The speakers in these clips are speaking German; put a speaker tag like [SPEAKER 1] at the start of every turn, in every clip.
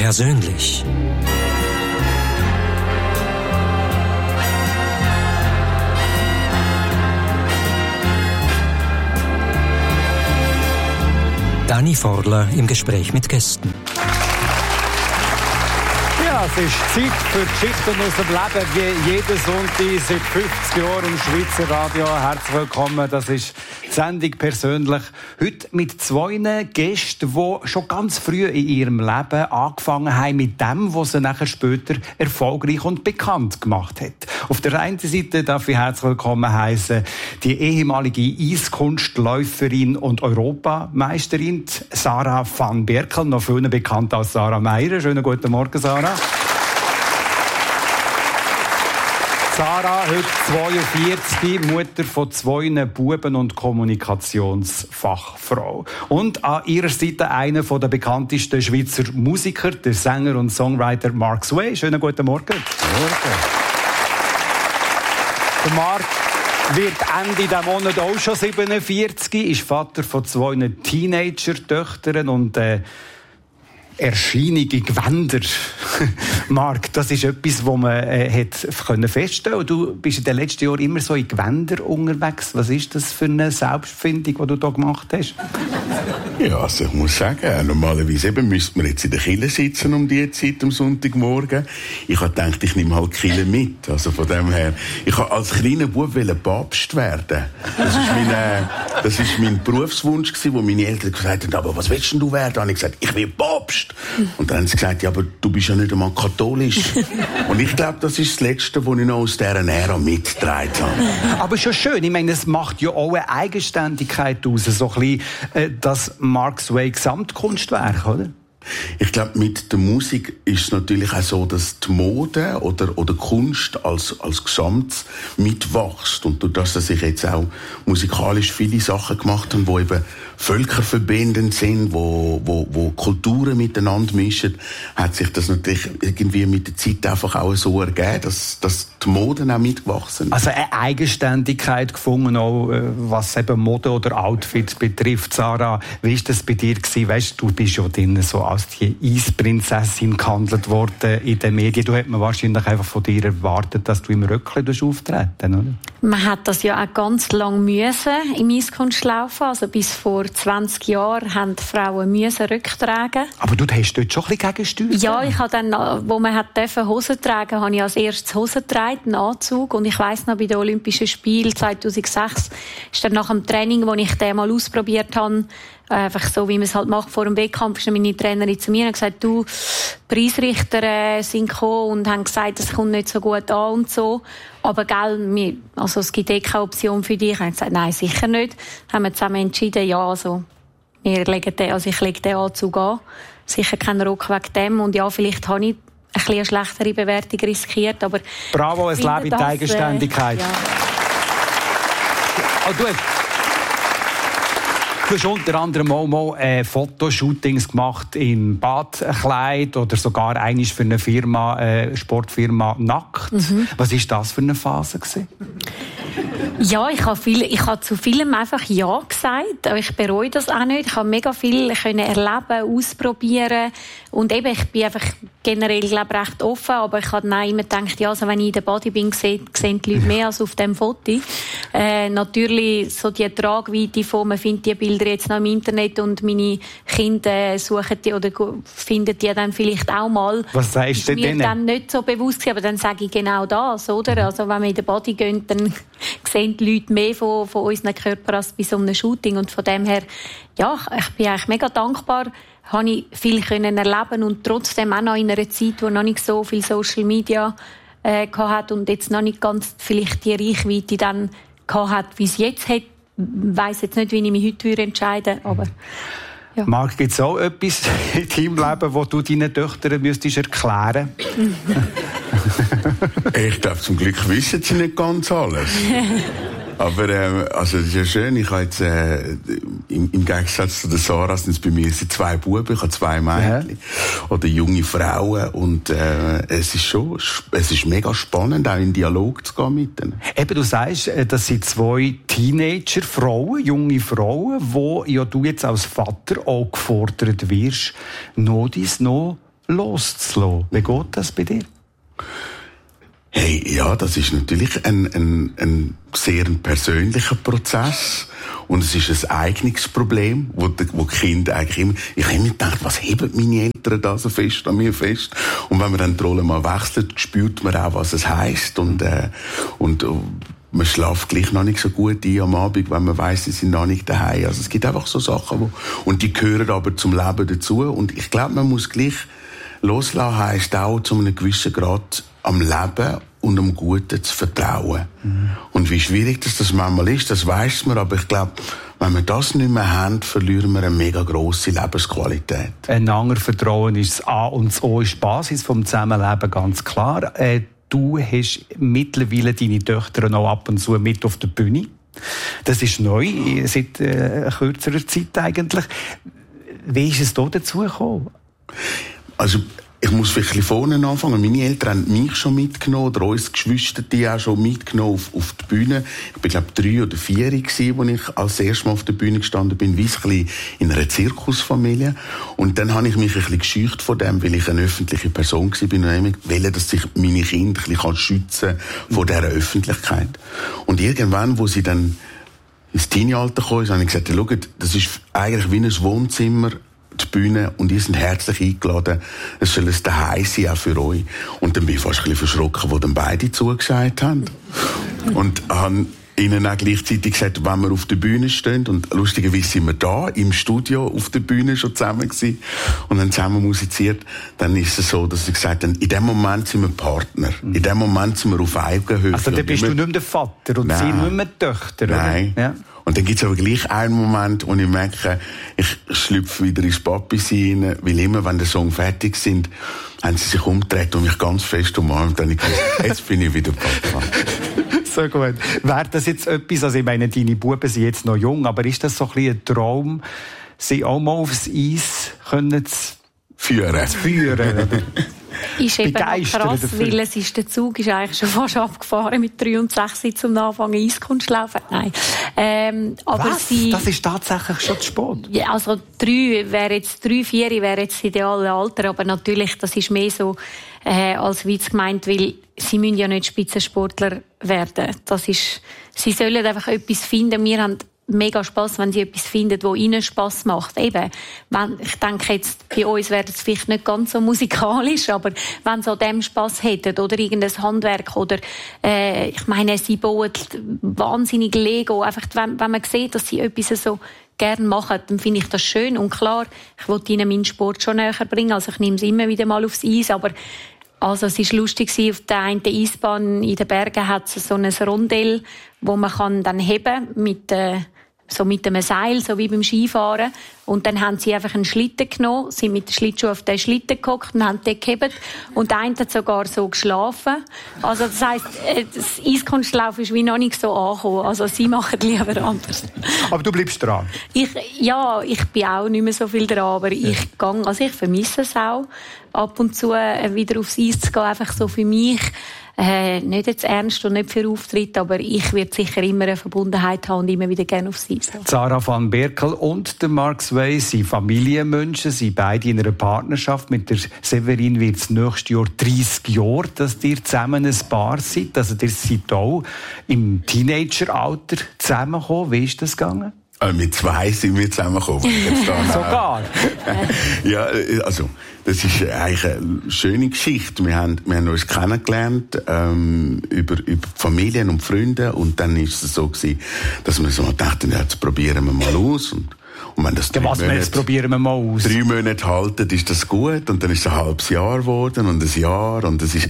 [SPEAKER 1] Persönlich. Dani Forler im Gespräch mit Gästen.
[SPEAKER 2] Ja, es ist Zeit für Geschichten aus dem Leben, wie jeden Sonntag seit 50 Jahren im Schweizer Radio. Herzlich willkommen, das ist die Sendung «Persönlich». Heute mit zwei Gästen, die schon ganz früh in ihrem Leben angefangen haben mit dem, was sie nachher später erfolgreich und bekannt gemacht hat. Auf der einen Seite darf ich herzlich willkommen heißen die ehemalige Eiskunstläuferin und Europameisterin Sarah van Berkel, noch vielen bekannt als Sarah Meier. Schönen guten Morgen, Sarah. Sarah, heute 42, Mutter von 2 Buben und Kommunikationsfachfrau. Und an ihrer Seite einer der bekanntesten Schweizer Musiker, der Sänger und Songwriter Mark Sway. Schönen guten Morgen. Morgen. Der Mark wird Ende dieses Monat auch schon 47, ist Vater von 2 Teenager-Töchtern und Erscheinung in Gewänder. Mark, das ist etwas, was man feststellen konnte. Du bist in den letzten Jahren immer so in Gewänder unterwegs. Was ist das für eine Selbstfindung, die du hier gemacht hast?
[SPEAKER 3] Ja, also ich muss sagen, normalerweise müsste man jetzt in der Kirche sitzen um diese Zeit am Sonntagmorgen. Ich habe gedacht, ich nehme halt die Kirche mit. Also von dem her, ich habe als kleiner Bub Papst werden. Das ist mein Berufswunsch gewesen, wo meine Eltern gesagt haben, aber was willst denn du werden? Und ich gesagt, ich will Papst. Und dann haben sie gesagt, ja, aber du bist ja nicht einmal katholisch. Und ich glaube, das ist das Letzte, was ich noch aus dieser Ära mitgetragen habe.
[SPEAKER 2] Aber schon schön. Ich meine, es macht ja auch eine Eigenständigkeit aus. So ein bisschen das Mark Sway Gesamtkunstwerk, oder?
[SPEAKER 3] Ich glaube, mit der Musik ist es natürlich auch so, dass die Mode oder Kunst als Gesamt mitwächst. Und durch das, dass ich jetzt auch musikalisch viele Sachen gemacht habe, die eben völkerverbindend sind, wo Kulturen miteinander mischen, hat sich das natürlich irgendwie mit der Zeit einfach auch so ergeben, dass die Moden auch mitgewachsen sind.
[SPEAKER 2] Also eine Eigenständigkeit gefunden, auch was eben Mode oder Outfits betrifft. Sarah, wie war das bei dir gewesen? Weißt, du bist ja drin so als die Eisprinzessin gehandelt worden in den Medien. Du hättest mir wahrscheinlich einfach von dir erwartet, dass du im Röckchen auftreten, oder?
[SPEAKER 4] Man hat das ja auch ganz lange müssen im Eiskunstlaufen. Also bis vor 20 Jahren haben die Frauen müssen Röcke tragen.
[SPEAKER 2] Aber du hast dort schon ein bisschen Gegensteuer?
[SPEAKER 4] Ja, ich habe dann, wo man hat Hosen tragen, habe ich als erstes Hosen getragen, einen Anzug. Und ich weiss noch, bei den Olympischen Spielen 2006 ist dann nach dem Training, wo ich den mal ausprobiert habe, einfach so, wie man es halt macht vor dem Wettkampf, ist meine Trainerin zu mir und gesagt, du, Preisrichter sind gekommen und haben gesagt, das kommt nicht so gut an und so. Aber gell, also es gibt keine Option für dich. Ich habe gesagt, nein, sicher nicht. Haben wir zusammen entschieden, ja, also ich lege den Anzug an. Sicher kein Rock wegen dem. Und ja, vielleicht habe ich eine schlechtere Bewertung riskiert, aber
[SPEAKER 2] bravo, es lebt in der Eigenständigkeit.
[SPEAKER 4] Ja.
[SPEAKER 2] Oh, du hast unter anderem auch mal Fotoshootings gemacht im Badkleid oder sogar einmal für eine Sportfirma nackt. Mhm. Was war das für eine Phase gewesen?
[SPEAKER 4] Ja, ich habe zu vielem einfach Ja gesagt, aber ich bereue das auch nicht. Ich habe mega viel erleben, ausprobieren und eben, ich bin einfach generell, glaube ich, recht offen, aber ich habe dann immer gedacht, ja, also wenn ich in der Body bin, sehen die Leute mehr als auf dem Foto. Natürlich so die Tragweite von, man findet die Bilder jetzt noch im Internet und meine Kinder suchen die oder finden die dann vielleicht auch mal.
[SPEAKER 2] Was sagst du denn?
[SPEAKER 4] Mir dann nicht so bewusst gewesen, aber dann sage ich genau das, oder? Also wenn wir in der Body gehen, dann sehen die Leute mehr von unseren Körpern als bei so einem Shooting. Und von dem her, ja, ich bin eigentlich mega dankbar, habe ich viel erleben und trotzdem auch noch in einer Zeit, wo noch nicht so viel Social Media hat und jetzt noch nicht ganz vielleicht die Reichweite dann hat, wie es jetzt hat. Ich weiss jetzt nicht, wie ich mich heute entscheiden würde, aber ja.
[SPEAKER 2] Marc, gibt es auch etwas in deinem Leben, das du deinen Töchtern müsstest erklären?
[SPEAKER 3] Ich glaube, zum Glück wissen sie nicht ganz alles. Aber also das ist ja schön. Ich habe jetzt im Gegensatz zu der Sarah sind es bei mir 2 Buben, ich habe 2 Mädchen oder junge Frauen und es ist mega spannend, auch in Dialog zu gehen mit denen.
[SPEAKER 2] Eben, du sagst, das sind 2 Teenager-Frauen, junge Frauen, wo ja du jetzt als Vater auch gefordert wirst, noch loszulassen. Wie geht das bei dir?
[SPEAKER 3] Hey, ja, das ist natürlich ein sehr persönlicher Prozess. Und es ist ein Eignungsproblem, wo die Kinder eigentlich immer, ich habe immer gedacht, was heben meine Eltern da so fest an mir fest? Und wenn man dann die Rolle mal wechselt, spürt man auch, was es heisst. Und man schläft gleich noch nicht so gut ein am Abend, wenn man weiss, sie sind noch nicht daheim. Also es gibt einfach so Sachen, und die gehören aber zum Leben dazu. Und ich glaube, man muss gleich loslassen, heisst auch zu einem gewissen Grad am Leben und am Guten zu vertrauen. Und wie schwierig das manchmal ist, das weiss man, aber ich glaube, wenn wir das nicht mehr haben, verlieren wir eine mega grosse Lebensqualität.
[SPEAKER 2] Einander Vertrauen ist das A und das O ist die Basis vom Zusammenleben, ganz klar. Du hast mittlerweile deine Töchter noch ab und zu mit auf der Bühne. Das ist neu, seit kürzerer Zeit eigentlich. Wie ist es da dazu gekommen?
[SPEAKER 3] Also, ich muss vielleicht vorne anfangen. Meine Eltern haben mich schon mitgenommen, oder uns Geschwister, die auch schon mitgenommen auf die Bühne. Ich war, glaube ich, 3 oder 4 gewesen, als ich als erstes Mal auf der Bühne gestanden bin, wie ein bisschen in einer Zirkusfamilie. Und dann habe ich mich ein bisschen gescheucht von dem, weil ich eine öffentliche Person war und wollte, dass sich meine Kinder ein bisschen schützen vor dieser Öffentlichkeit. Und irgendwann, wo sie dann ins Teenie-Alter kamen, habe ich gesagt, schaut, das ist eigentlich wie ein Wohnzimmer, die Bühne, und ihr seid herzlich eingeladen. Es soll ein Daheim sein, auch für euch. Und dann bin ich fast ein bisschen verschrocken, wo dann beide zugesagt haben. Und habe ihnen auch gleichzeitig gesagt, wenn wir auf der Bühne stehen, und lustigerweise sind wir da im Studio auf der Bühne schon zusammen gewesen und haben zusammen musiziert, dann ist es so, dass sie gesagt haben, in dem Moment sind wir Partner. In dem Moment sind wir auf Augenhöhe.
[SPEAKER 2] Also dann bist du nicht mehr der Vater und sie nicht mehr die Töchter, oder?
[SPEAKER 3] Nein. Ja. Und dann gibt es aber gleich einen Moment, wo ich merke, ich schlüpfe wieder ins Papi-Sein rein, weil immer, wenn der Song fertig sind, haben sie sich umgedreht und mich ganz fest umarmt. Und ich gesagt, jetzt bin ich wieder Papa.
[SPEAKER 2] So gut. Wäre das jetzt etwas, also ich meine, deine Buben sind jetzt noch jung, aber ist das so ein bisschen ein Traum, sie auch mal aufs Eis können zu führen?
[SPEAKER 4] Ist eben krass, weil der Zug ist eigentlich schon fast abgefahren mit 3 und 6 zum Anfangen Eiskunst laufen. Nein. Aber
[SPEAKER 2] was? Das ist tatsächlich schon zu spät?
[SPEAKER 4] Ja, also 3, 4 wäre jetzt das ideale Alter, aber natürlich, das ist mehr so als Witz gemeint, weil sie müssen ja nicht Spitzensportler werden. Sie sollen einfach etwas finden. Wir haben mega Spass, wenn sie etwas finden, das ihnen Spass macht. Eben, ich denke jetzt, bei uns wäre es vielleicht nicht ganz so musikalisch, aber wenn sie an dem Spass hätten oder irgendein Handwerk oder ich meine, sie bauen wahnsinnig Lego. Einfach, wenn man sieht, dass sie etwas so gerne machen, dann finde ich das schön. Und klar, ich will ihnen meinen Sport schon näher bringen, also ich nehme sie immer wieder mal aufs Eis, aber also es war lustig, auf der einen Eisbahn in den Bergen hat es so ein Rondell, wo man kann dann heben mit einem Seil, so wie beim Skifahren. Und dann haben sie einfach einen Schlitten genommen, sind mit dem Schlittschuh auf den Schlitten gehockt und haben den gehebt. Und der eine hat sogar so geschlafen. Also das heisst, das Eiskunstlaufen ist wie noch nicht so angekommen. Also sie machen lieber anders.
[SPEAKER 2] Aber du bleibst dran?
[SPEAKER 4] Ich bin auch nicht mehr so viel dran, aber ich vermisse es auch, ab und zu wieder aufs Eis zu gehen, einfach so für mich. Nicht jetzt ernst und nicht für Auftritt, aber ich werde sicher immer eine Verbundenheit haben und immer wieder gerne aufs Eis.
[SPEAKER 2] Sarah van Berkel und der Mark Sway sind Familienmenschen, sind beide in einer Partnerschaft. Mit der Severin wird es nächstes Jahr 30 Jahre, dass ihr zusammen ein Paar seid. Also ihr seid auch im Teenageralter zusammengekommen. Wie ist das gegangen?
[SPEAKER 3] Mit 2 sind wir zusammengekommen.
[SPEAKER 2] Sogar?
[SPEAKER 3] Ja, also, das ist eigentlich eine schöne Geschichte. Wir haben uns kennengelernt, über Familien und Freunde. Und dann ist es so gewesen, dass wir so dachten, ja, jetzt probieren wir mal aus. Und wenn das 3 Monate,
[SPEAKER 2] jetzt probieren wir mal aus.
[SPEAKER 3] 3 Monate halten, ist das gut. Und dann ist es ein halbes Jahr geworden und ein Jahr. Und es ist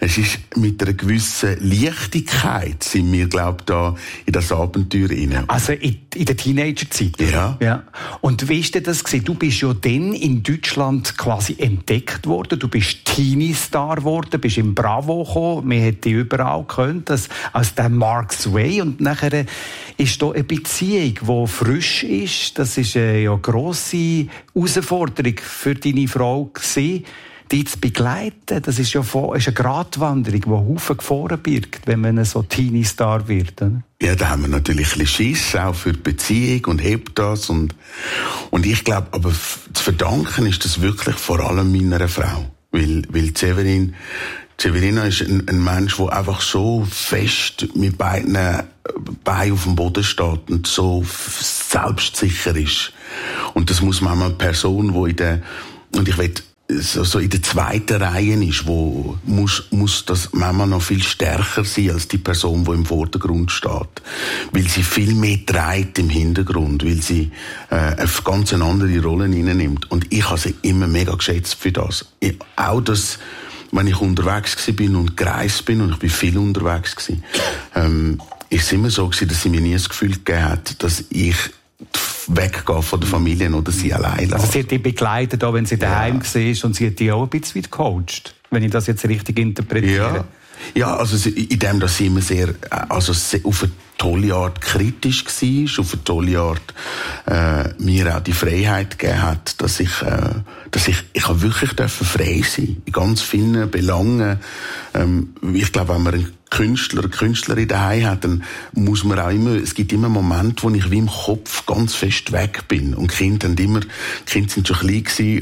[SPEAKER 3] mit einer gewissen Leichtigkeit sind wir, da in das Abenteuer rein.
[SPEAKER 2] Also in der Teenagerzeit? Ja. Und wie ist denn das gewesen? Du bist ja dann in Deutschland quasi entdeckt worden. Du bist Teenie-Star geworden, bist im Bravo gekommen. Man hätte dich überall gehört, als der Mark Sway. Und nachher ist da eine Beziehung, die frisch ist. Das ist ja eine grosse Herausforderung für deine Frau gewesen. die zu begleiten, das ist ja eine Gratwanderung, die Haufen Gefahren birgt, wenn man so Teenie-Star wird. Oder?
[SPEAKER 3] Ja, da haben wir natürlich ein bisschen Schiss, auch für die Beziehung und hebt das. Und ich glaube, aber zu verdanken ist das wirklich vor allem meiner Frau. Weil Severina ist ein Mensch, der einfach so fest mit beiden Beinen auf dem Boden steht und so selbstsicher ist. Und das muss man eine Person, und ich will so in der zweiten Reihe ist, wo muss das manchmal noch viel stärker sein als die Person, die im Vordergrund steht. Weil sie viel mehr trägt im Hintergrund, weil sie eine ganz andere Rolle hinnimmt. Und ich habe sie immer mega geschätzt für das. Auch das, wenn ich unterwegs bin und gereist bin, und ich bin viel unterwegs gewesen, ist es immer so gewesen, dass sie mir nie das Gefühl gegeben hat, dass ich weggehe von der Familie oder sie allein lasse.
[SPEAKER 2] Also sie hat dich begleitet, auch wenn sie daheim war, und sie hat dich auch ein bisschen gecoacht, wenn ich das jetzt richtig interpretiere.
[SPEAKER 3] Ja, also in dem, dass sie immer sehr auf eine tolle Art kritisch war, auf eine tolle Art mir auch die Freiheit gegeben hat, dass ich habe wirklich frei sein in ganz vielen Belangen. Ich glaube, wenn man einen Künstler, eine Künstlerin daheim hat, dann muss man auch immer, es gibt immer Momente, wo ich wie im Kopf ganz fest weg bin. Und die Kinder sind schon klein gewesen,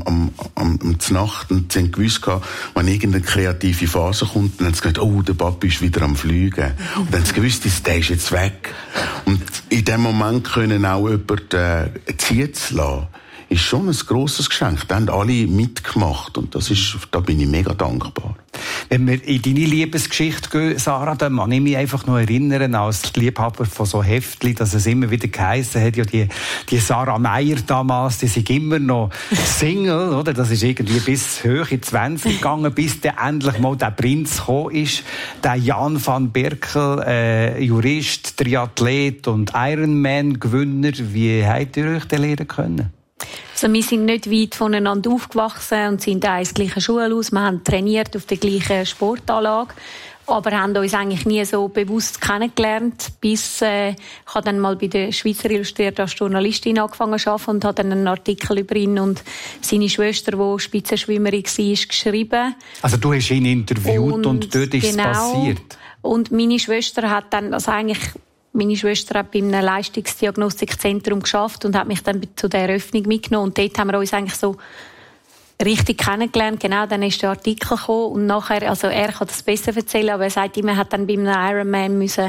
[SPEAKER 3] am Znacht, und sie haben gewusst, wenn irgendeine kreative Phase kommt, dann haben sie gesagt, oh, der Papi ist wieder am Fliegen. Und dann haben sie gewusst, der ist jetzt weg. Und in dem Moment können auch jemanden ziehen zu lassen, ist schon ein grosses Geschenk. Da haben alle mitgemacht, und da bin ich mega dankbar.
[SPEAKER 2] Wenn wir in deine Liebesgeschichte gehen, Sarah, dann kann ich mich einfach noch erinnern, als Liebhaber von so Heftchen, dass es immer wieder geheissen hat, ja, die Sarah Meier damals, die sind immer noch Single, oder? Das ist irgendwie bis hoch in die 20 gegangen, bis dann endlich mal der Prinz gekommen ist. Der Jan van Berkel, Jurist, Triathlet und Ironman-Gewinner. Wie habt ihr euch denn lernen können?
[SPEAKER 4] Also wir sind nicht weit voneinander aufgewachsen und sind auch in der gleichen Schule aus. Wir haben trainiert auf der gleichen Sportanlage, aber haben uns eigentlich nie so bewusst kennengelernt, bis ich habe dann mal bei der Schweizer Illustriert als Journalistin angefangen zu arbeiten und habe dann einen Artikel über ihn und seine Schwester, die Spitzenschwimmerin war, geschrieben.
[SPEAKER 2] Also du hast ihn interviewt und dort ist es passiert?
[SPEAKER 4] Und meine Schwester hat dann, meine Schwester hat bei einem Leistungsdiagnostikzentrum geschafft und hat mich dann zu der Eröffnung mitgenommen. Und dort haben wir uns eigentlich so richtig kennengelernt. Genau, dann ist der Artikel gekommen. Und nachher, also er kann das besser erzählen, aber er sagt immer, er hat dann bei einem Ironman müssen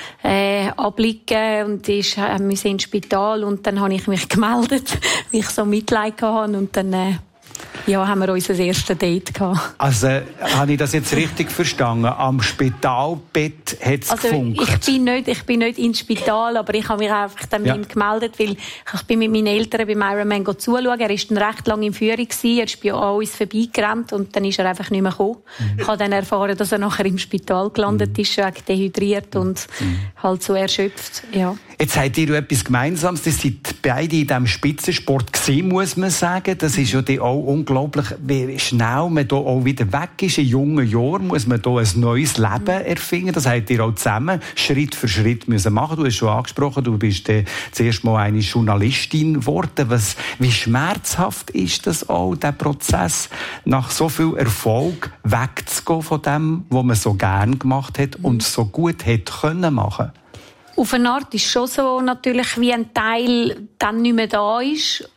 [SPEAKER 4] abliegen und musste ins Spital. Und dann habe ich mich gemeldet, weil ich so Mitleid hatte. Und dann haben wir unser erstes Date gehabt.
[SPEAKER 2] Also, habe ich das jetzt richtig verstanden? Am Spitalbett hat es gefunkt?
[SPEAKER 4] Ich bin nicht ins Spital, aber ich habe mich einfach dann mit ihm gemeldet, weil ich bin mit meinen Eltern beim Ironman zuschauen. Er war dann recht lange in Führung gewesen. Er ist bei uns vorbeigerannt und dann ist er einfach nicht mehr gekommen. Ich habe dann erfahren, dass er nachher im Spital gelandet ist, wegen dehydriert und halt so erschöpft. Ja.
[SPEAKER 2] Jetzt habt ihr etwas Gemeinsames. Das seid beide in diesem Spitzensport gewesen, muss man sagen. Das ist ja auch unglaublich, wie schnell man da auch wieder weg ist. In jungen Jahren muss man da ein neues Leben erfinden. Das habt ihr auch zusammen Schritt für Schritt müssen machen. Du hast schon angesprochen, du bist zuerst mal eine Journalistin geworden. Wie schmerzhaft ist das auch, der Prozess, nach so viel Erfolg wegzugehen von dem, was man so gern gemacht hat und so gut hätte können machen?
[SPEAKER 4] Auf eine Art ist schon so, natürlich, wie ein Teil dann nicht mehr da ist.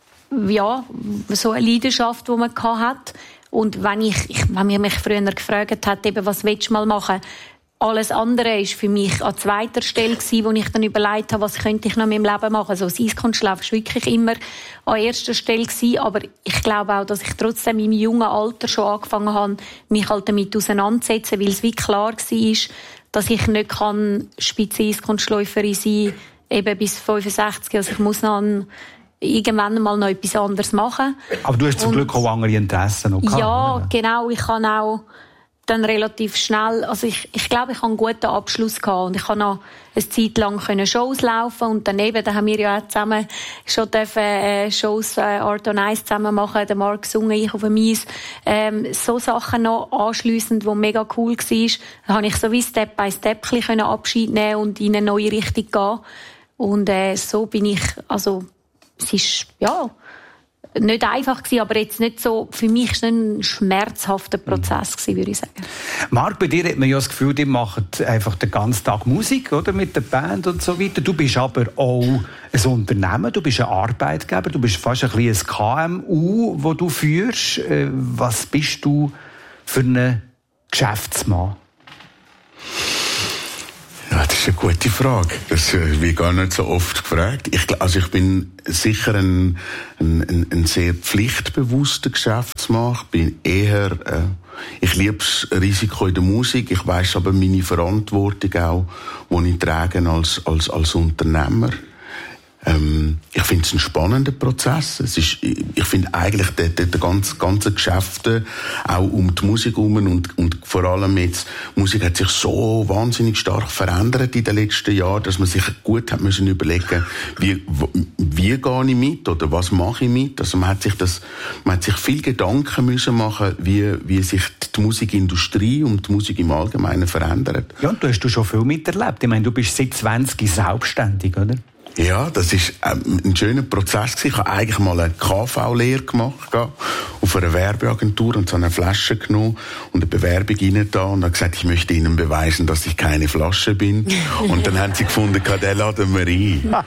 [SPEAKER 4] Ja, so eine Leidenschaft, die man hat. Und wenn man mich früher gefragt hat, eben, was willst du mal machen? Alles andere ist für mich an zweiter Stelle gewesen, wo ich dann überlegt habe, was könnte ich noch in meinem Leben machen. Also das Eiskunstlauf war wirklich immer an erster Stelle gewesen. Aber ich glaube auch, dass ich trotzdem in meinem jungen Alter schon angefangen habe, mich halt damit auseinanderzusetzen, weil es wie klar war, dass ich nicht Spitze-Eiskunstläuferin sein kann, eben bis 65. Also ich muss irgendwann mal noch etwas anderes machen.
[SPEAKER 2] Aber du hast zum Glück auch andere Interessen noch gehabt.
[SPEAKER 4] Ja, genau. Ich kann auch dann relativ schnell, also ich glaube, ich habe einen guten Abschluss gehabt und ich kann noch eine Zeit lang Shows laufen und daneben, da haben wir ja auch zusammen schon Shows Art on Ice zusammen machen, der Marc gesungen, ich auf dem Eis, so Sachen noch anschliessend, die mega cool war, da habe ich so wie Step by Step Abschied nehmen und in eine neue Richtung gehen und so bin ich, also es ist, ja, nicht einfach gewesen, aber jetzt nicht so, für mich ist ein schmerzhafter Prozess gewesen, würde ich sagen.
[SPEAKER 2] Marc, bei dir hat man ja das Gefühl, ihr macht einfach den ganzen Tag Musik, oder? Mit der Band und so weiter. Du bist aber auch ein Unternehmen, du bist ein Arbeitgeber, du bist fast ein bisschen ein KMU, das du führst. Was bist du für einen Geschäftsmann?
[SPEAKER 3] Ja, das ist eine gute Frage. Das wird gar nicht so oft gefragt. Ich bin sicher ein sehr pflichtbewusster Geschäftsmann. Ich bin eher, ich liebe das Risiko in der Musik. Ich weiss aber meine Verantwortung auch, die ich trage als Unternehmer. Ich finde es ein spannender Prozess. Ich finde eigentlich der ganze Geschäfte auch um die Musik herum und vor allem jetzt, Musik hat sich so wahnsinnig stark verändert in den letzten Jahren, dass man sich gut hat müssen überlegen, wie gehe ich mit oder was mache ich mit. Also man hat sich viel Gedanken müssen machen, wie sich die Musikindustrie und die Musik im Allgemeinen verändert.
[SPEAKER 2] Ja, und du hast schon viel miterlebt. Ich meine, du bist seit 20 selbstständig, oder?
[SPEAKER 3] Ja, das ist ein schöner Prozess gewesen. Ich habe eigentlich mal eine KV-Lehre gemacht, auf einer Werbeagentur und so eine Flasche genommen und eine Bewerbung rein da und habe gesagt, ich möchte Ihnen beweisen, dass ich keine Flasche bin. Und dann haben sie gefunden, den laden wir ein.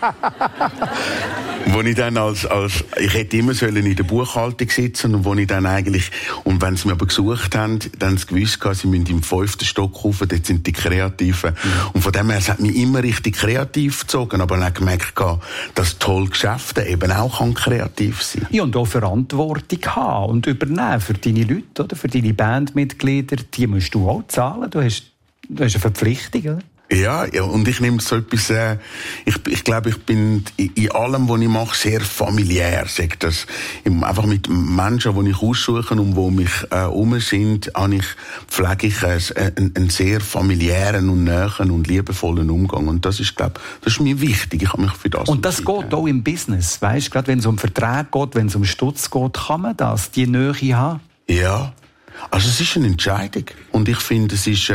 [SPEAKER 3] Wo ich dann ich hätte immer in der Buchhaltung sitzen und wo ich dann eigentlich, und wenn sie mich aber gesucht haben, dann haben sie gewusst, sie müssen im 5. Stock rauf, dort sind die Kreativen. Und von dem her, es hat mich immer richtig kreativ gezogen, aber dann habe ich gemerkt, dass tolle Geschäfte eben auch kreativ sein kann.
[SPEAKER 2] Ja, und auch Verantwortung haben und übernehmen für deine Leute, oder? Für deine Bandmitglieder, die musst du auch zahlen. Du hast eine Verpflichtung, oder?
[SPEAKER 3] Ja, und ich nehme so etwas, ich glaube, ich bin in allem, was ich mache, sehr familiär, sag das. Einfach mit Menschen, die ich aussuche und die mich sind, pflege ich einen sehr familiären und nahen und liebevollen Umgang. Und das ist, glaube ich, das ist mir wichtig. Ich habe mich für das
[SPEAKER 2] und das geht auch im Business, weißt du? Gerade wenn es um Verträge geht, wenn es um Stutz geht, kann man die Nähe haben?
[SPEAKER 3] Ja. Also es ist eine Entscheidung. Und ich finde,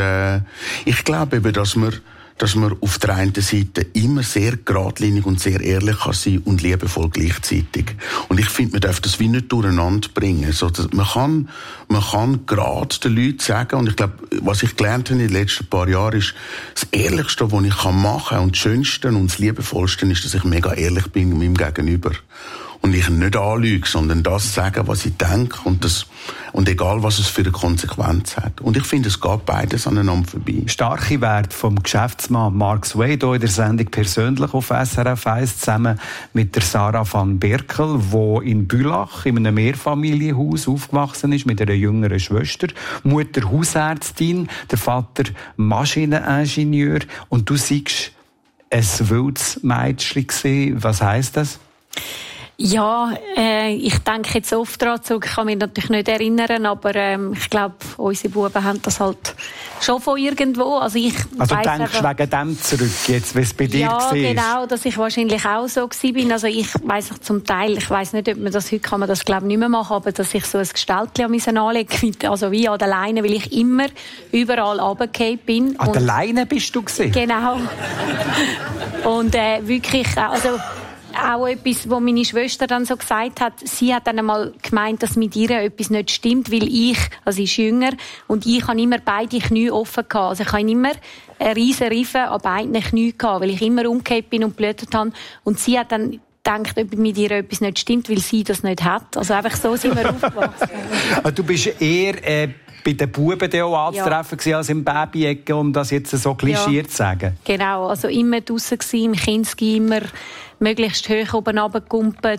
[SPEAKER 3] ich glaube eben, dass man auf der einen Seite immer sehr geradlinig und sehr ehrlich kann sein und liebevoll gleichzeitig. Und ich finde, man darf das wie nicht durcheinander bringen. So, man kann gerade den Leuten sagen, und ich glaube, was ich gelernt habe in den letzten paar Jahren, ist, das Ehrlichste, was ich machen kann, und das Schönste und das Liebevollste ist, dass ich mega ehrlich bin mit meinem Gegenüber. Und ich nicht anlüge, sondern das sagen, was ich denke. Und egal, was es für eine Konsequenz hat. Und ich finde, es geht beides aneinander vorbei.
[SPEAKER 2] Starke Werte vom Geschäftsmann Marc Sway hier in der Sendung persönlich auf SRF 1 zusammen mit der Sarah van Berkel, die in Bülach in einem Mehrfamilienhaus aufgewachsen ist mit einer jüngeren Schwester. Mutter Hausärztin, der Vater Maschineningenieur. Und du siehst ein wildes Mädchen gewesen. Was heisst das?
[SPEAKER 4] Ja, ich denke jetzt oft daran zurück, ich kann mich natürlich nicht erinnern, aber ich glaube, unsere Buben haben das halt schon von irgendwo. Also du
[SPEAKER 2] denkst wegen dem zurück, jetzt, wie es bei dir war?
[SPEAKER 4] Ja, genau, dass ich wahrscheinlich auch so bin. Also ich weiss noch zum Teil, ich weiss nicht, ob man das heute kann man das glaube nicht mehr machen, aber dass ich so ein Gestaltchen anlegen musste, also wie an der Leine, weil ich immer überall runtergefallen bin.
[SPEAKER 2] An der Leine bist du gewesen?
[SPEAKER 4] Genau. Und wirklich, also auch etwas, was meine Schwester dann so gesagt hat. Sie hat dann einmal gemeint, dass mit ihr etwas nicht stimmt, weil sie ist jünger, und ich habe immer beide Knie offen gehabt. Also ich habe immer eine riesen Riffe an beiden Knien gehabt, weil ich immer umgekehrt bin und blödet habe. Und sie hat dann gedacht, ob mit ihr etwas nicht stimmt, weil sie das nicht hat. Also einfach so sind wir aufgewachsen.
[SPEAKER 2] Du bist eher bei den Buben auch anzutreffen als im Baby-Ecke, um das jetzt so klischiert zu sagen?
[SPEAKER 4] Genau, also immer draussen gewesen, im Kinski immer möglichst hoch oben runtergekumpelt.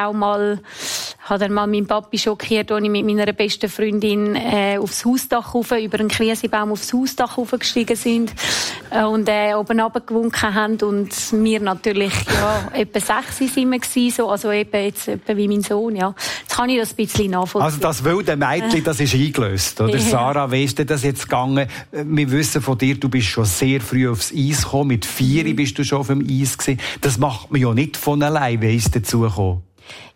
[SPEAKER 4] Habe dann mal meinen Papi schockiert, als ich mit meiner besten Freundin aufs Hausdach rauf, über einen Krisenbaum aufs Hausdach raufgestiegen sind und oben runtergewunken haben. Und wir natürlich, etwa 6 sind wir gewesen, so, also etwa wie mein Sohn, ja. Jetzt kann ich das ein bisschen nachvollziehen.
[SPEAKER 2] Also das wilde Mädchen, das ist eingelöst, oder? Ja. Sarah, wie ist denn das jetzt gegangen? Wir wissen von dir, du bist schon sehr früh aufs Eis gekommen, mit 4 bist du schon auf dem Eis gewesen. Das macht man ja nicht von allein, wie ist es dazu gekommen?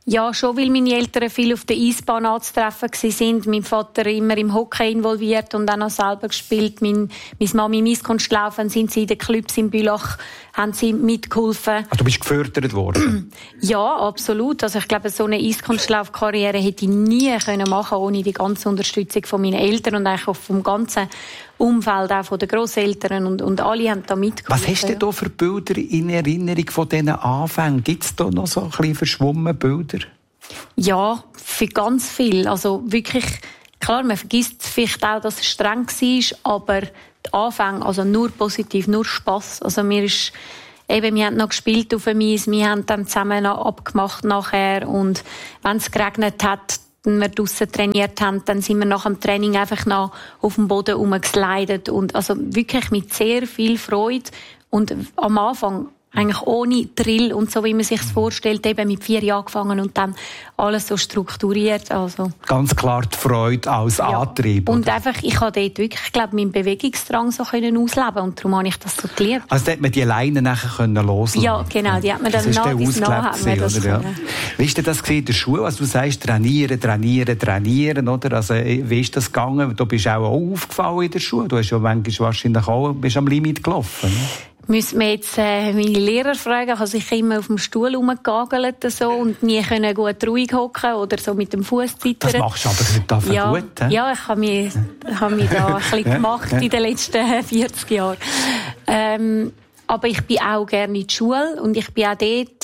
[SPEAKER 4] Ja, schon, weil meine Eltern viel auf der Eisbahn anzutreffen waren. Mein Vater immer im Hockey involviert und auch noch selber gespielt. Meine Mami im Eiskunst gelaufen, sind sie in den Clubs in Bülach, haben sie mitgeholfen.
[SPEAKER 2] Du bist gefördert worden?
[SPEAKER 4] Ja, absolut. Also ich glaube, so eine Eiskunstlaufkarriere hätte ich nie machen können ohne die ganze Unterstützung von meinen Eltern und eigentlich auch vom ganzen Umfeld, auch von den Grosseltern und alle haben da mitgeholfen.
[SPEAKER 2] Was hast du da für Bilder in Erinnerung von diesen Anfängen? Gibt es da noch so ein bisschen verschwommene Bilder?
[SPEAKER 4] Ja, für ganz viel. Also wirklich, klar, man vergisst vielleicht auch, dass es streng war, aber die Anfänge, also nur positiv, nur Spass. Also wir haben noch gespielt auf dem Eis, wir haben dann zusammen noch abgemacht nachher und wenn es geregnet hat, wenn wir draussen trainiert haben, dann sind wir nach dem Training einfach noch auf dem Boden rumgeslidet und also wirklich mit sehr viel Freude und am Anfang eigentlich ohne Drill und so, wie man sich es vorstellt, eben mit 4 Jahren angefangen und dann alles so strukturiert. Also.
[SPEAKER 2] Ganz klar die Freude als Antrieb.
[SPEAKER 4] Und einfach, ich konnte dort wirklich, ich glaube, meinen Bewegungsdrang so ausleben und darum habe ich das so geliebt.
[SPEAKER 2] Also da hat man die Leine nachher loslassen.
[SPEAKER 4] Ja, genau, die hat man dann nach bis nach.
[SPEAKER 2] Wie war das in der Schule? Also du sagst, trainieren, oder? Also wie ist das gegangen? Du bist auch aufgefallen in der Schule. Du hast ja manchmal wahrscheinlich auch bist am Limit gelaufen. Ne?
[SPEAKER 4] Müssen wir jetzt meine Lehrer fragen. Ich habe sicher immer auf dem Stuhl rumgegagelt so, und nie können gut ruhig hocken oder so mit dem Fuß zittern.
[SPEAKER 2] Das machst du aber heute dafür gut, he?
[SPEAKER 4] Ja, ich habe mich da ein bisschen gemacht in den letzten 40 Jahren. Aber ich bin auch gerne in die Schule und ich bin auch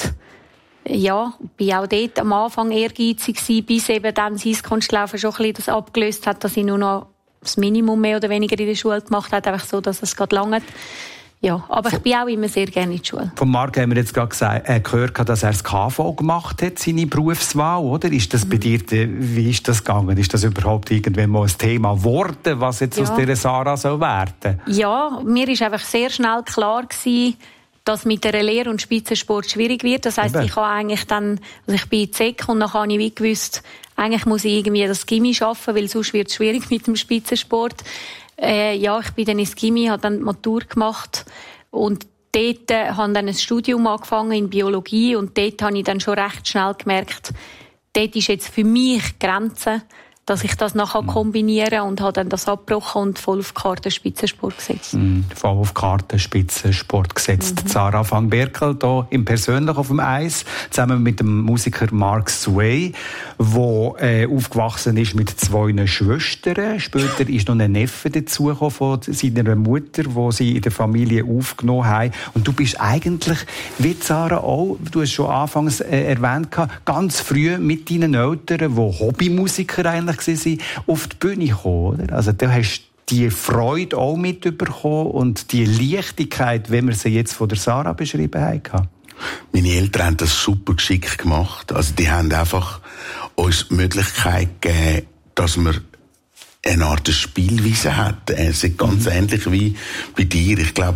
[SPEAKER 4] dort am Anfang ehrgeizig gewesen, bis eben dann das Eiskunstlaufen schon ein bisschen das abgelöst hat, dass ich nur noch das Minimum mehr oder weniger in der Schule gemacht habe, einfach so, dass es gerade langt. Ja, aber ich bin auch immer sehr gerne in die Schule.
[SPEAKER 2] Von Marc haben wir jetzt gerade gehört, dass er das KV gemacht hat, seine Berufswahl, oder? Ist das bei dir, wie ist das gegangen? Ist das überhaupt irgendwann mal ein Thema geworden, was jetzt aus dieser Sarah soll werden?
[SPEAKER 4] Ja, mir ist einfach sehr schnell klar gewesen, dass mit der Lehre und Spitzensport schwierig wird. Das heisst, ich habe eigentlich dann, also ich bin in Zek und dann habe ich wie gewusst, eigentlich muss ich irgendwie das Gymi schaffen, weil sonst wird es schwierig mit dem Spitzensport. Ich bin dann ins Gymi, habe dann die Matur gemacht und dort habe dann ein Studium angefangen in Biologie und dort habe ich dann schon recht schnell gemerkt, dort ist jetzt für mich die Grenze, dass ich das nachher kombinieren und habe dann das abgebrochen und voll auf die Karte Spitzensport gesetzt.
[SPEAKER 2] Voll auf die Karte Spitzensport gesetzt. Sarah van Berkel hier im Persönlich auf dem Eis, zusammen mit dem Musiker Mark Sway, der aufgewachsen ist mit 2 Schwestern. Später ist noch ein Neffe dazugekommen von seiner Mutter, die sie in der Familie aufgenommen haben. Und du bist eigentlich, wie Sarah auch, du hast schon anfangs erwähnt, ganz früh mit deinen Eltern, die Hobbymusiker eigentlich waren, auf die Bühne gekommen, oder? Also du hast die Freude auch mitbekommen und die Leichtigkeit, wie wir sie jetzt von der Sarah beschrieben haben.
[SPEAKER 3] Meine Eltern haben das super geschickt gemacht. Also die haben einfach uns die Möglichkeit gegeben, dass wir eine Art Spielweise hatten. Es ist ganz ähnlich wie bei dir. Ich glaube,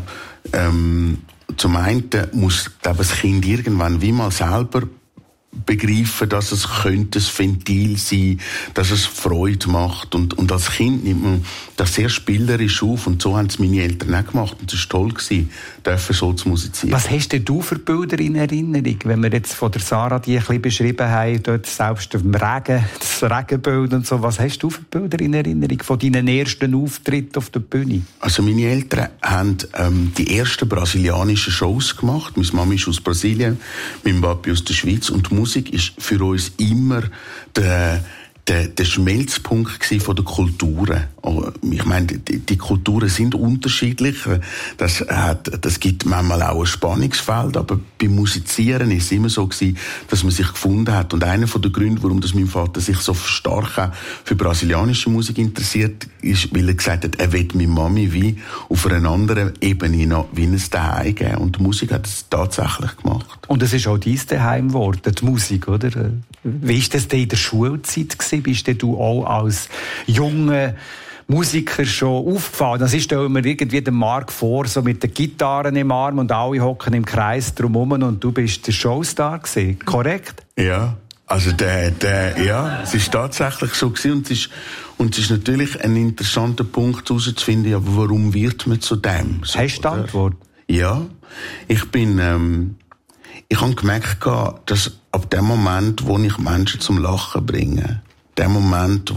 [SPEAKER 3] zum einen muss das Kind irgendwann wie mal selber begreifen, dass es könnte ein Ventil sein, dass es Freude macht. Und als Kind nimmt man das sehr spielerisch auf. Und so haben es meine Eltern auch gemacht. Und es war toll, dürfen so zu musizieren.
[SPEAKER 2] Was hast denn du für Bilder in Erinnerung? Wenn wir jetzt von der Sarah die ein bisschen beschrieben haben, dort selbst auf dem Regen, das Regenbild und so. Was hast du für Bilder in Erinnerung von deinen ersten Auftritten auf der Bühne?
[SPEAKER 3] Also meine Eltern haben die ersten brasilianischen Shows gemacht. Meine Mama ist aus Brasilien, mein Papi aus der Schweiz. Und die Musik ist für uns immer der Schmelzpunkt von der Kulturen. Ich meine, die Kulturen sind unterschiedlich. Das gibt manchmal auch ein Spannungsfeld. Aber beim Musizieren ist es immer so gewesen, dass man sich gefunden hat. Und einer der Gründe, warum mein Vater sich so stark für brasilianische Musik interessiert, ist, weil er gesagt hat, er will meine Mami wie auf einer anderen Ebene noch wie ein Daheim geben. Und die Musik hat es tatsächlich gemacht.
[SPEAKER 2] Und es ist auch dein Daheim geworden, die Musik, oder? Wie war das denn in der Schulzeit gewesen? Bist du auch als junger Musiker schon aufgefallen? Das ist mir irgendwie der Marc vor, so mit den Gitarren im Arm und alle hocken im Kreis drumherum und du bist der Showstar gewesen, korrekt?
[SPEAKER 3] Ja, also ja, es ist tatsächlich so gewesen und es ist natürlich ein interessanter Punkt herauszufinden, ja, warum wird man zu dem? So,
[SPEAKER 2] hast du die Antwort?
[SPEAKER 3] Ja, ich habe gemerkt, dass ab dem Moment, wo ich Menschen zum Lachen bringe, der Moment,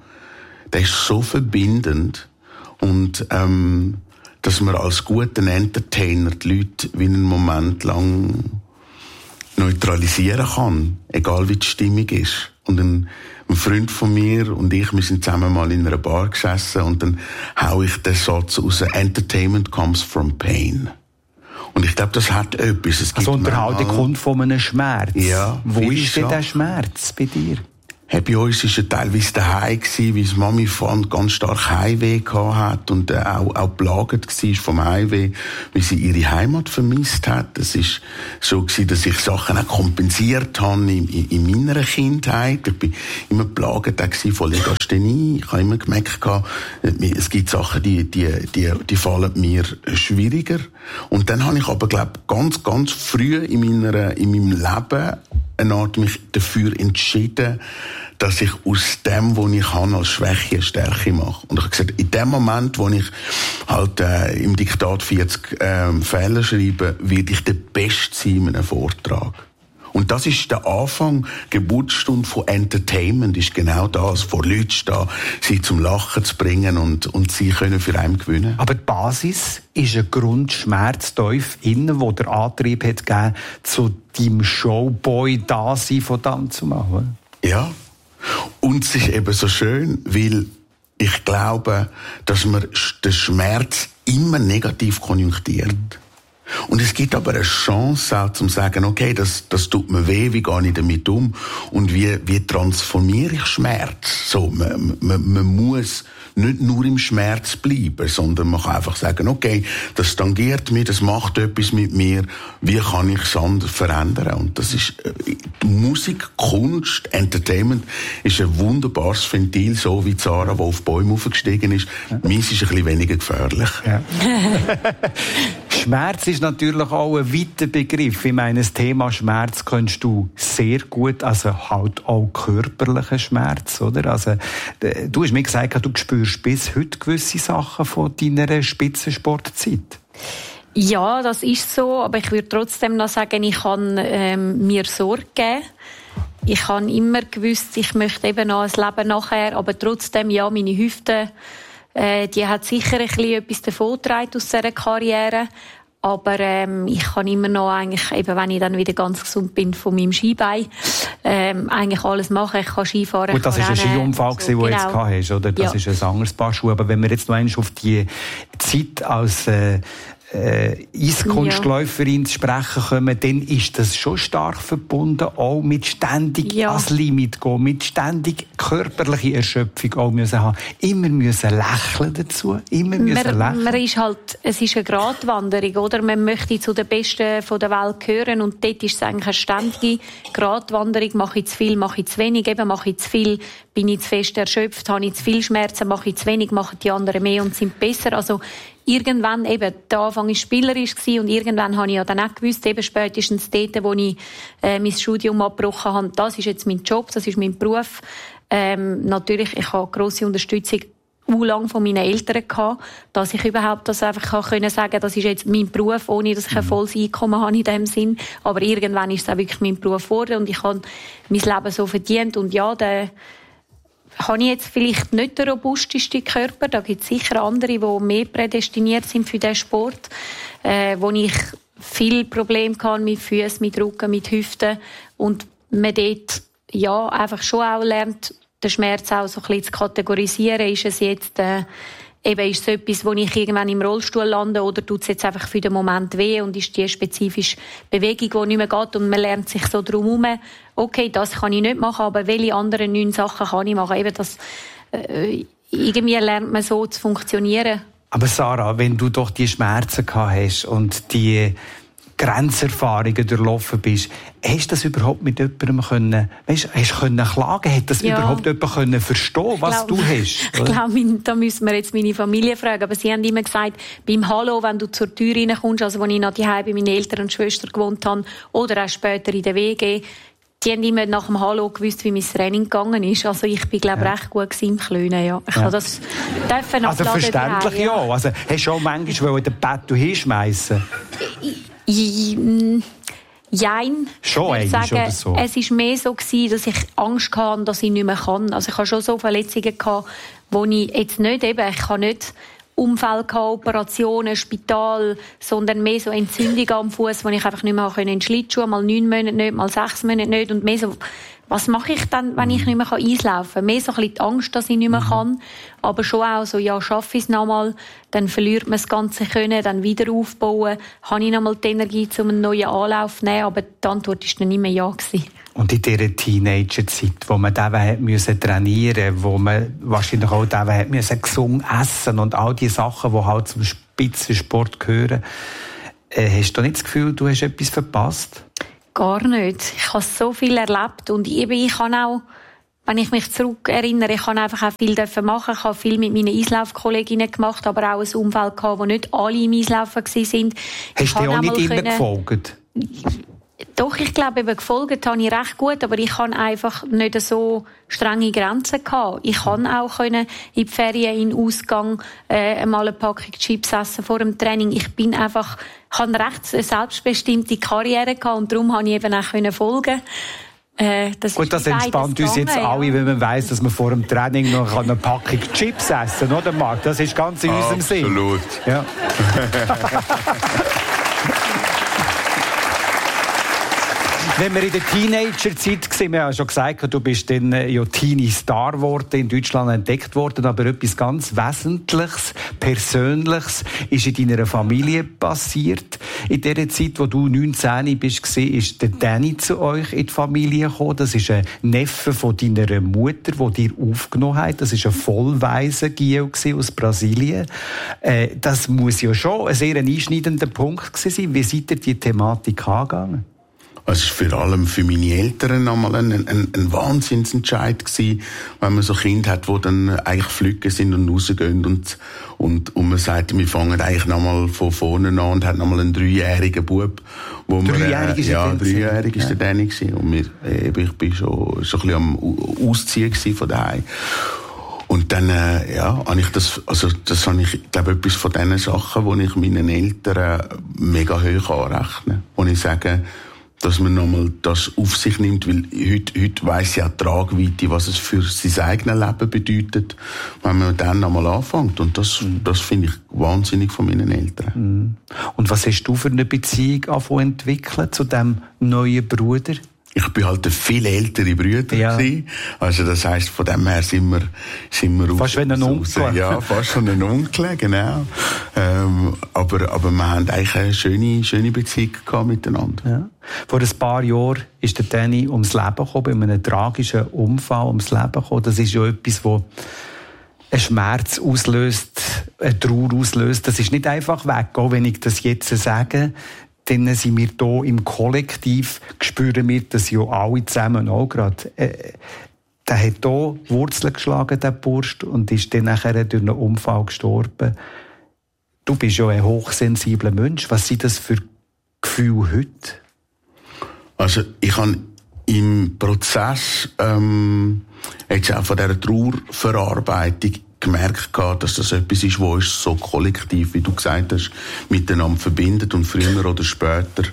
[SPEAKER 3] der ist so verbindend und dass man als guter Entertainer die Leute wie einen Moment lang neutralisieren kann, egal wie die Stimmung ist. Und ein Freund von mir und ich, wir sind zusammen mal in einer Bar gesessen und dann hau ich den Satz raus: Entertainment comes from pain. Und ich glaube, das hat etwas. Es gibt
[SPEAKER 2] Unterhaltung kommt von einem Schmerz.
[SPEAKER 3] Ja.
[SPEAKER 2] Wo ist denn der Schmerz bei dir?
[SPEAKER 3] Hey, bei uns war es teilweise daheim, weil die Mami ganz stark Heimweh hat und auch belagert war vom Heimweh, weil sie ihre Heimat vermisst hat. Es war so gewesen, dass ich Sachen auch kompensiert habe in meiner Kindheit. Ich bin immer belagert von Legasthenie. Ich habe immer gemerkt, es gibt Sachen, die fallen mir schwieriger. Und dann habe ich aber, glaube ich, ganz, ganz früh in meinem Leben eine Art mich dafür entschieden, dass ich aus dem, was ich kann, als Schwäche eine Stärke mache. Und ich habe gesagt, in dem Moment, wo ich halt im Diktat 40 Fehler schreibe, werde ich der Beste sein in einem Vortrag. Und das ist der Anfang, Geburtsstunde von Entertainment, ist genau das, vor Leuten stehen, sie zum Lachen zu bringen und sie können für einen gewinnen.
[SPEAKER 2] Aber die Basis ist ein Grundschmerz tief innen, wo der Antrieb hat gegeben, zu deinem Showboy-Dasein von dann zu machen.
[SPEAKER 3] Ja. Und es ist eben so schön, weil ich glaube, dass man den Schmerz immer negativ konjunktiert. Und es gibt aber eine Chance auch, zu sagen, okay, das tut mir weh, wie gehe ich damit um? Und wie transformiere ich Schmerz? So, man muss nicht nur im Schmerz bleiben, sondern man kann einfach sagen, okay, das tangiert mich, das macht etwas mit mir, wie kann ich es anders verändern? Und das ist, Musik, Kunst, Entertainment ist ein wunderbares Ventil, so wie Zara, die auf Bäume aufgestiegen ist. Meins ist ein bisschen weniger gefährlich. Ja.
[SPEAKER 2] Schmerz ist natürlich auch ein weiter Begriff. Ich meine, das Thema Schmerz kennst du sehr gut, also halt auch körperlichen Schmerz, oder? Also, du hast mir gesagt, du spürst bis heute gewisse Sachen von deiner Spitzensportzeit.
[SPEAKER 4] Ja, das ist so, aber ich würde trotzdem noch sagen, ich kann mir Sorge geben. Ich habe immer gewusst, ich möchte eben noch ein Leben nachher, aber trotzdem, ja, meine Hüfte, die hat sicher ein bisschen etwas davongetragen aus dieser Karriere. Aber ich kann immer noch eigentlich, eben wenn ich dann wieder ganz gesund bin von meinem Skibein, eigentlich alles machen. Ich kann Skifahren,
[SPEAKER 2] gut, das war ein Skiunfall, den du jetzt gehabt hast, oder? Das ist ein anderes Paar Schuhe. Aber wenn wir jetzt noch einmal auf die Zeit als Eiskunstläuferin zu sprechen kommen, dann ist das schon stark verbunden, auch mit ständig ans Limit gehen, mit ständig körperliche Erschöpfung auch müssen haben. Immer müssen lächeln dazu, immer müssen lächeln.
[SPEAKER 4] Man ist halt, es ist eine Gratwanderung, oder? Man möchte zu den Besten von der Welt gehören und dort ist es eigentlich eine ständige Gratwanderung. Mache ich zu viel, mache ich zu wenig, eben mache ich zu viel, bin ich zu fest erschöpft, habe ich zu viel Schmerzen, mache ich zu wenig, machen die anderen mehr und sind besser. Also irgendwann eben, der Anfang war spielerisch und irgendwann habe ich ja dann auch gewusst, eben spätestens dort, wo ich mein Studium abgebrochen habe, das ist jetzt mein Job, das ist mein Beruf. Natürlich, ich habe grosse Unterstützung lang von meinen Eltern gehabt, dass ich überhaupt das einfach können sagen, das ist jetzt mein Beruf, ohne dass ich ein volles Einkommen habe in dem Sinn. Aber irgendwann ist es auch wirklich mein Beruf geworden und ich habe mein Leben so verdient und ja, habe ich jetzt vielleicht nicht den robustesten Körper. Da gibt es sicher andere, die mehr prädestiniert sind für diesen Sport. Wo ich viel Probleme hatte mit Füßen, mit Rücken, mit Hüften. Und man dort ja, einfach schon auch lernt, den Schmerz auch so ein bisschen zu kategorisieren. Ist es jetzt eben ist es etwas, wo ich irgendwann im Rollstuhl lande oder tut es jetzt einfach für den Moment weh und ist die spezifische Bewegung, die nicht mehr geht und man lernt sich so drum herum, okay, das kann ich nicht machen, aber welche anderen 9 Sachen kann ich machen? Eben das, irgendwie lernt man so zu funktionieren. Aber
[SPEAKER 2] Sarah, wenn du doch die Schmerzen gehabt hast und die Grenzerfahrungen durchlaufen bist, hast du das überhaupt mit jemandem können, hast du klagen? Hat das überhaupt jemand können verstehen, was du hast?
[SPEAKER 4] Ich glaube, da müssen wir jetzt meine Familie fragen. Aber sie haben immer gesagt, beim Hallo, wenn du zur Tür reinkommst, also als ich noch daheim bei meinen Eltern und Schwestern gewohnt habe, oder auch später in der WG, die haben immer nach dem Hallo gewusst, wie mein Training gegangen ist. Also ich bin, glaube recht gut im Klönen, ja. Ich kann das dürfen.
[SPEAKER 2] Also verständlich, ja. Also hast du auch manchmal den Bett hinschmeißen?
[SPEAKER 4] Jein.
[SPEAKER 2] Schon
[SPEAKER 4] ich würde sagen,
[SPEAKER 2] so.
[SPEAKER 4] Es war mehr so gewesen, dass ich Angst hatte, dass ich nicht mehr kann. Also ich hatte schon so Verletzungen gehabt, wo ich jetzt nicht ich kann nicht Unfälle gehabt, Operationen, Spital, sondern mehr so Entzündungen am Fuß, wo ich einfach nicht mehr in den Schlittschuh, mal 9 Monate nicht, mal 6 Monate nicht und mehr so, was mache ich dann, wenn ich nicht mehr einlaufen kann? Mehr so ein bisschen die Angst, dass ich nicht mehr kann, aber schon auch so, ja, schaffe ich es nochmal, dann verliert man das ganze Können, dann wieder aufbauen, habe ich nochmal die Energie, um einen neuen Anlauf zu nehmen, aber die Antwort war dann nicht mehr ja gewesen.
[SPEAKER 2] Und in dieser Teenagerzeit, wo man trainieren musste, wo man wahrscheinlich auch gesund essen und all die Sachen, die halt zum Spitzensport gehören, hast du nicht das Gefühl, du hast etwas verpasst?
[SPEAKER 4] Gar nicht. Ich habe so viel erlebt und ich kann auch, wenn ich mich zurückerinnere, ich kann einfach auch viel machen. Ich habe viel mit meinen Eislaufkolleginnen gemacht, aber auch ein Umfeld gehabt, wo nicht alle im Eislaufen waren.
[SPEAKER 2] Hast du dir auch nicht immer gefolgt?
[SPEAKER 4] Doch, ich glaube, eben gefolgt habe ich recht gut, aber ich hatte einfach nicht so strenge Grenzen gehabt. Ich konnte auch in die Ferien, in den Ausgang, mal eine Packung Chips essen vor dem Training. Ich hatte recht eine selbstbestimmte Karriere gehabt und darum konnte ich eben auch folgen.
[SPEAKER 2] Gut, das entspannt uns jetzt alle, wenn man weiss, dass man vor dem Training noch eine Packung Chips essen kann, oder Marc? Das ist ganz in unserem Sinn.
[SPEAKER 3] Absolut.
[SPEAKER 2] Ja. Wenn wir in der Teenagerzeit waren, wir haben ja schon gesagt, du bist dann Teenie-Star geworden, in Deutschland entdeckt worden, aber etwas ganz Wesentliches, Persönliches ist in deiner Familie passiert. In der Zeit, wo du 19 bist, ist der Danny zu euch in die Familie gekommen. Das ist ein Neffe von deiner Mutter, der dir aufgenommen hat. Das ist ein Vollwaisen-Gio aus Brasilien. Das muss ja schon ein sehr einschneidender Punkt sein. Wie seid ihr die Thematik angegangen?
[SPEAKER 3] Es war vor allem für meine Eltern einmal ein Wahnsinnsentscheid gewesen, wenn man so Kinder hat, die dann eigentlich flüggen sind und rausgehen und man sagt, wir fangen eigentlich nochmal von vorne an und haben nochmal einen 3-jährigen Bub.
[SPEAKER 2] Dreijährig ist
[SPEAKER 3] der Danny gewesen. Und ich bin schon ein bisschen am Ausziehen von daheim. Und dann, habe ich das habe ich, glaube etwas von diesen Sachen, die ich meinen Eltern mega hoch anrechne. Und ich sage, dass man nochmal das auf sich nimmt, weil heute weiss ja die Tragweite, was es für sein eigenes Leben bedeutet, wenn man dann nochmal anfängt. Und das finde ich wahnsinnig von meinen Eltern.
[SPEAKER 2] Und was hast du für eine Beziehung entwickelt zu diesem neuen Bruder?
[SPEAKER 3] Ich bin halt eine viel ältere Brüder gewesen. Also das heisst, von dem her sind wir
[SPEAKER 2] fast wie ein Onkel.
[SPEAKER 3] Ja, fast wie ein Onkel, genau. Aber wir haben eigentlich eine schöne Beziehung gehabt miteinander.
[SPEAKER 2] Ja. Vor ein paar Jahren ist der Danny ums Leben gekommen, bei einem tragischen Unfall ums Leben gekommen. Das ist ja etwas, das einen Schmerz auslöst, eine Trauer auslöst. Das ist nicht einfach weg, auch wenn ich das jetzt sage. Dann sind wir hier im Kollektiv, spüren wir das ja alle zusammen auch gerade. Der hat hier Wurzeln geschlagen, der Bursch, und ist dann nachher durch einen Unfall gestorben. Du bist ja ein hochsensibler Mensch. Was sind das für Gefühle heute?
[SPEAKER 3] Also, ich habe im Prozess, jetzt auch von dieser Trauerverarbeitung gemerkt, dass das etwas ist, was uns so kollektiv, wie du gesagt hast, miteinander verbindet und früher oder später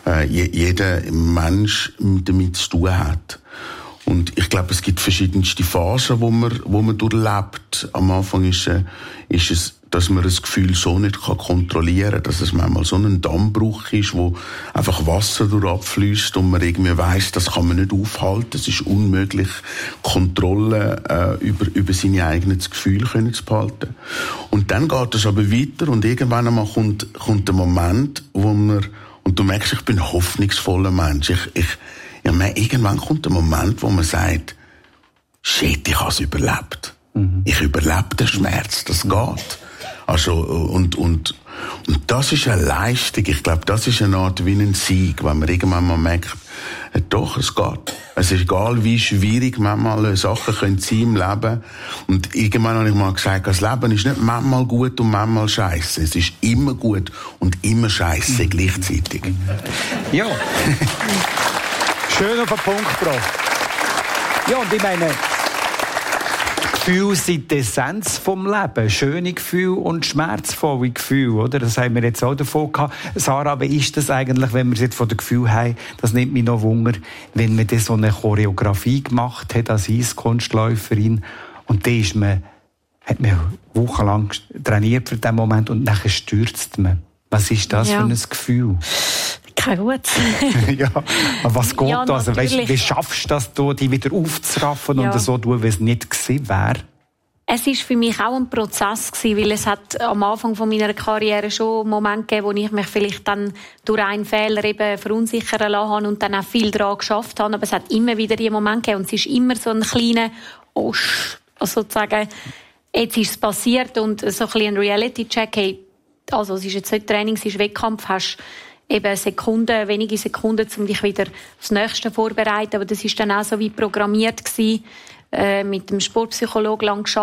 [SPEAKER 3] jeder Mensch damit zu tun hat. Und ich glaube, es gibt verschiedenste Phasen, wo man durchlebt. Am Anfang ist es, dass man das Gefühl so nicht kontrollieren kann, dass es manchmal so ein Dammbruch ist, wo einfach Wasser durchabfließt und man irgendwie weiss, das kann man nicht aufhalten. Es ist unmöglich, Kontrolle über seine eigenen Gefühle zu behalten. Und dann geht es aber weiter und irgendwann einmal kommt der Moment, wo man, und du merkst, ich bin ein hoffnungsvoller Mensch. Irgendwann kommt der Moment, wo man sagt, shit, ich habe es überlebt. Ich überlebe den Schmerz, das geht. Also, und das ist eine Leistung. Ich glaube, das ist eine Art wie ein Sieg, wenn man irgendwann mal merkt, doch, es geht. Es ist egal, wie schwierig manchmal Sachen sein können im Leben. Und irgendwann habe ich mal gesagt, das Leben ist nicht manchmal gut und manchmal scheiße. Es ist immer gut und immer scheiße gleichzeitig.
[SPEAKER 2] Ja. Schön auf den Punkt gebracht. Ja, und ich meine, Gefühle sind die Essenz vom Leben. Schöne Gefühle und schmerzvolle Gefühle, oder? Das haben wir jetzt auch davon gehabt. Sarah, wie ist das eigentlich, wenn wir es jetzt von den Gefühlen haben? Das nimmt mich noch Wunder, wenn man so eine Choreografie gemacht hat als Eiskunstläuferin und dann hat man wochenlang trainiert für diesen Moment und dann stürzt man. Was ist das für ein Gefühl?
[SPEAKER 4] Kein gut.
[SPEAKER 2] Ja, aber was geht da? Also, weißt, wie schaffst du das, dich wieder aufzuraffen und so tun, wie es nicht gewesen wäre?
[SPEAKER 4] Es war für mich auch ein Prozess gewesen, weil es hat am Anfang von meiner Karriere schon Momente gegeben, wo ich mich vielleicht dann durch einen Fehler eben verunsichern lassen habe und dann auch viel daran geschafft habe. Aber es hat immer wieder die Momente gegeben und es ist immer so ein kleiner sozusagen, jetzt ist es passiert und so ein bisschen ein Reality-Check. Hey, also es ist jetzt nicht Training, es ist Wettkampf, hast eben wenige Sekunden, um dich wieder aufs Nächste vorzubereiten. Aber das ist dann auch so wie programmiert gewesen, mit dem Sportpsychologen lang gearbeitet.